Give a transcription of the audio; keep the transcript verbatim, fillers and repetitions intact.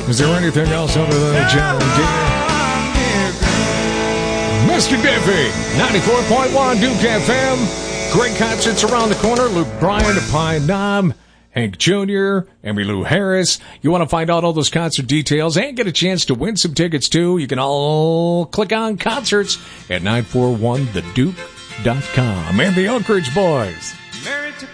Is there anything else other than a John Deere? Mister Diffie, ninety-four point one Duke F M. Great concerts around the corner. Luke Bryan of Pine Knob, Hank Junior, Emmylou Harris. You want to find out all those concert details and get a chance to win some tickets too? You can all click on concerts at nine four one the duke dot com. And the Oak Ridge Boys.